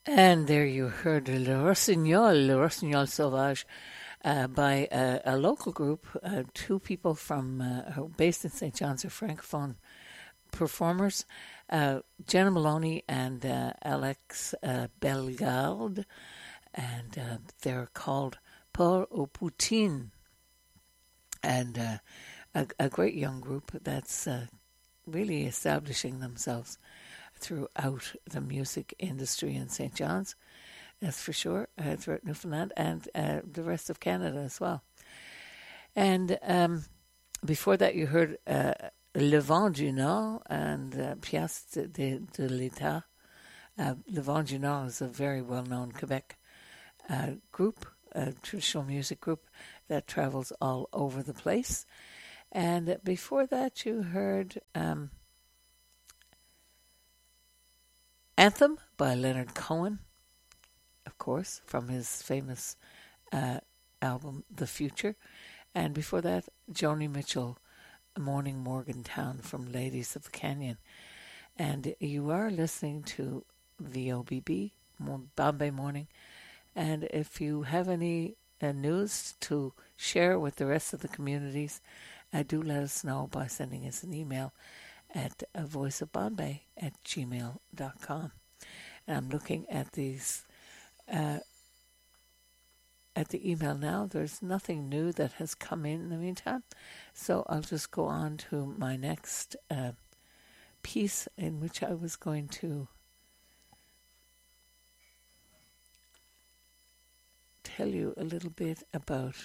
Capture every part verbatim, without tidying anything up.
And there you heard Le Rossignol, Le Rossignol Sauvage, uh, by uh, a local group, uh, two people from uh, based in Saint John's, are Francophone performers, uh, Jenna Maloney and uh, Alex uh, Bellegarde, and uh, they're called Paul au Poutine, and uh, a, a great young group that's uh, really establishing themselves throughout the music industry in Saint John's, that's for sure, uh, throughout Newfoundland and uh, the rest of Canada as well. And um, before that, you heard uh, Le Vent du Nord and uh, Pièce de, de l'État. Uh, Le Vent du Nord is a very well-known Quebec uh, group, a traditional music group that travels all over the place. And before that, you heard Um, Anthem by Leonard Cohen, of course, from his famous uh, album The Future. And before that, Joni Mitchell, Morning Morgantown from Ladies of the Canyon. And you are listening to V O B B, Bombay Morning. And if you have any uh, news to share with the rest of the communities, uh, do let us know by sending us an email at uh, voiceofbombay at gmail dot com. And I'm looking at these uh, at the email now. There's nothing new that has come in in the meantime, so I'll just go on to my next uh, piece, in which I was going to tell you a little bit about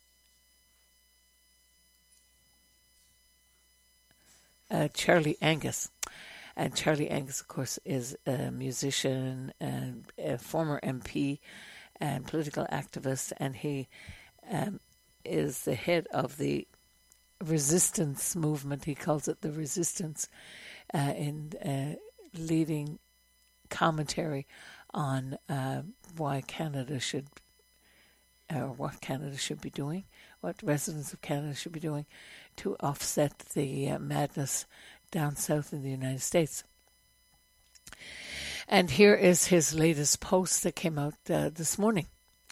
uh, Charlie Angus. And Charlie Angus, of course, is a musician and a former M P and political activist, and he um, is the head of the resistance movement. He calls it the resistance, uh, in uh, leading commentary on uh, why Canada should, or what Canada should be doing, what residents of Canada should be doing to offset the uh, madness down south in the United States. And here is his latest post that came out uh, this morning.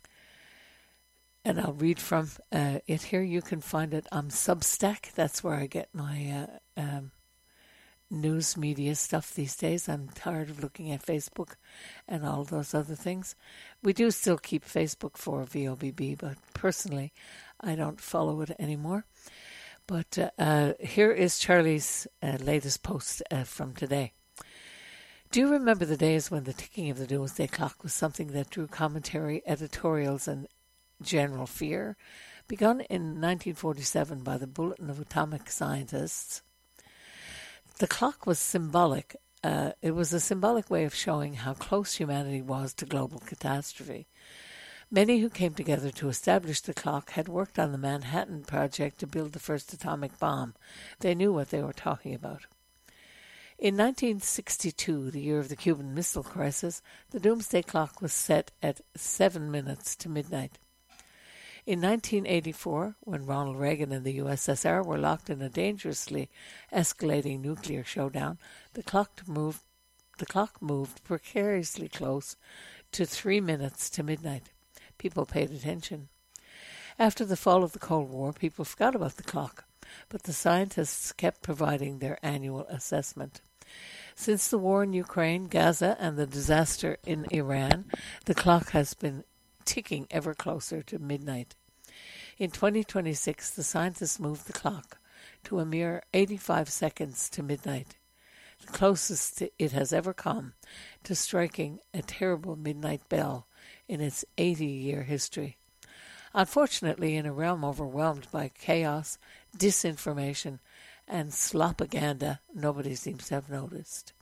And I'll read from uh, it here. You can find it on Substack. That's where I get my uh, um, news media stuff these days. I'm tired of looking at Facebook and all those other things. We do still keep Facebook for V O B B, but personally, I don't follow it anymore. But uh, uh, here is Charlie's uh, latest post uh, from today. Do you remember the days when the ticking of the doomsday clock was something that drew commentary, editorials, and general fear? Begun in nineteen forty-seven by the Bulletin of Atomic Scientists, the clock was symbolic. Uh, it was a symbolic way of showing how close humanity was to global catastrophe. Many who came together to establish the clock had worked on the Manhattan Project to build the first atomic bomb. They knew what they were talking about. In nineteen sixty-two, the year of the Cuban Missile Crisis, the doomsday clock was set at seven minutes to midnight. In nineteen eighty-four, when Ronald Reagan and the U S S R were locked in a dangerously escalating nuclear showdown, the clock moved, the clock moved precariously close to three minutes to midnight. People paid attention. After the fall of the Cold War, people forgot about the clock, but the scientists kept providing their annual assessment. Since the war in Ukraine, Gaza, and the disaster in Iran, the clock has been ticking ever closer to midnight. In twenty twenty-six, the scientists moved the clock to a mere eighty-five seconds to midnight, the closest it has ever come to striking a terrible midnight bell in its eighty-year history. Unfortunately, in a realm overwhelmed by chaos, disinformation, and slopaganda, nobody seems to have noticed.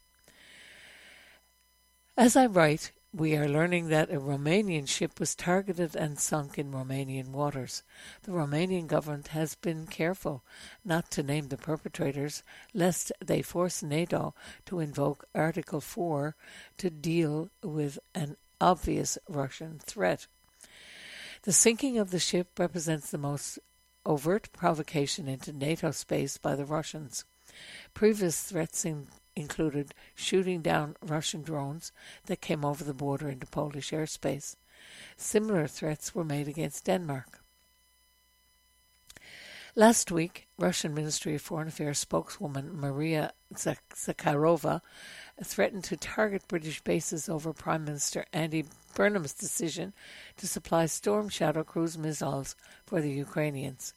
As I write, we are learning that a Romanian ship was targeted and sunk in Romanian waters. The Romanian government has been careful not to name the perpetrators, lest they force NATO to invoke Article four to deal with an obvious Russian threat. The sinking of the ship represents the most overt provocation into NATO space by the Russians. Previous threats in, included shooting down Russian drones that came over the border into Polish airspace. Similar threats were made against Denmark. Last week, Russian Ministry of Foreign Affairs spokeswoman Maria Zakharova threatened to target British bases over Prime Minister Andy Burnham's decision to supply Storm Shadow cruise missiles for the Ukrainians.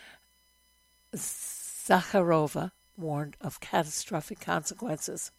Zakharova warned of catastrophic consequences.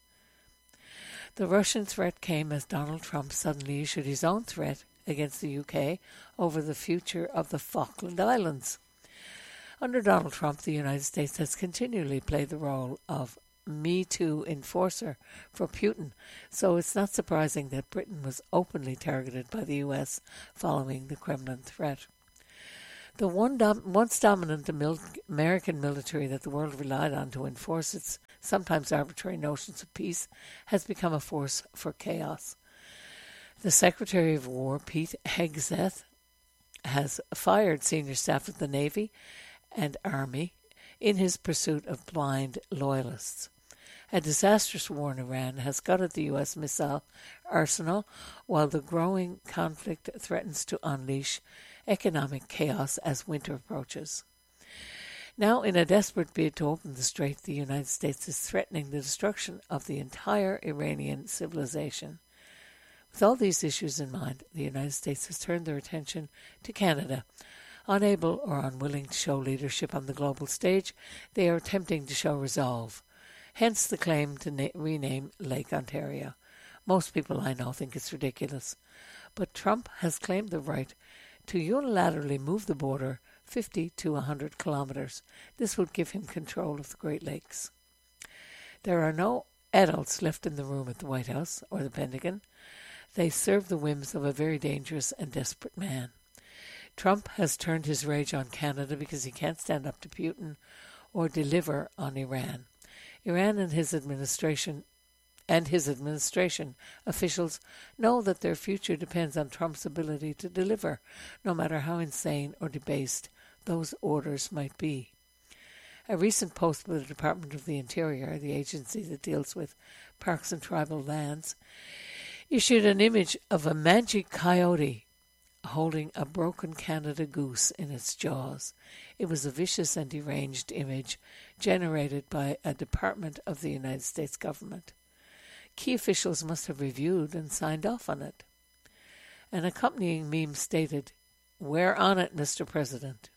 The Russian threat came as Donald Trump suddenly issued his own threat against the U K over the future of the Falkland Islands. Under Donald Trump, the United States has continually played the role of Me Too enforcer for Putin, so it's not surprising that Britain was openly targeted by the U S following the Kremlin threat. The one dom- once dominant American military that the world relied on to enforce its sometimes arbitrary notions of peace has become a force for chaos. The Secretary of War, Pete Hegseth, has fired senior staff of the Navy and Army in his pursuit of blind loyalists. A disastrous war in Iran has gutted the U S missile arsenal, while the growing conflict threatens to unleash economic chaos as winter approaches. Now, in a desperate bid to open the strait, the United States is threatening the destruction of the entire Iranian civilization. With all these issues in mind, the United States has turned their attention to Canada. Unable or unwilling to show leadership on the global stage, they are attempting to show resolve. Hence the claim to na- rename Lake Ontario. Most people I know think it's ridiculous. But Trump has claimed the right to unilaterally move the border fifty to one hundred kilometers. This would give him control of the Great Lakes. There are no adults left in the room at the White House or the Pentagon. They serve the whims of a very dangerous and desperate man. Trump has turned his rage on Canada because he can't stand up to Putin or deliver on Iran. Iran and his administration and his administration officials know that their future depends on Trump's ability to deliver, no matter how insane or debased those orders might be. A recent post by the Department of the Interior, the agency that deals with parks and tribal lands, issued an image of a mangy coyote holding a broken Canada goose in its jaws. It was a vicious and deranged image generated by a department of the United States government. Key officials must have reviewed and signed off on it. An accompanying meme stated, "We're on it, Mister President."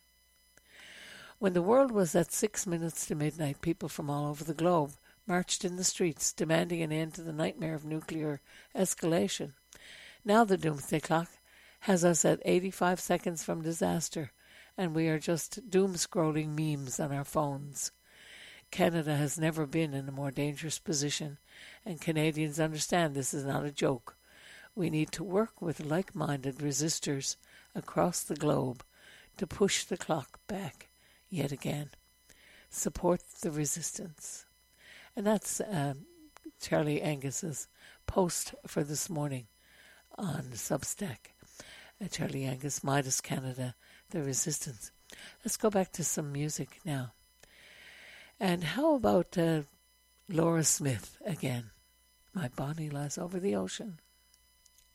When the world was at six minutes to midnight, people from all over the globe marched in the streets, demanding an end to the nightmare of nuclear escalation. Now the doomsday clock has us at eighty-five seconds from disaster, and we are just doom-scrolling memes on our phones. Canada has never been in a more dangerous position, and Canadians understand this is not a joke. We need to work with like-minded resistors across the globe to push the clock back yet again. Support the resistance. And that's uh, Charlie Angus's post for this morning on Substack. Uh, Charlie Angus, Midas Canada, the resistance. Let's go back to some music now. And how about uh, Laura Smith again? My Bonnie Lies Over the Ocean.